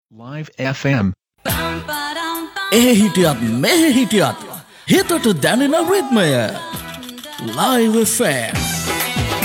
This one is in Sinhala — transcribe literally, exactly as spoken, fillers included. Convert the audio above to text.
Live F M. ඒ හිටියත් මෙහෙ හිටියත් හිතට දැනෙන රිද්මය Live F M.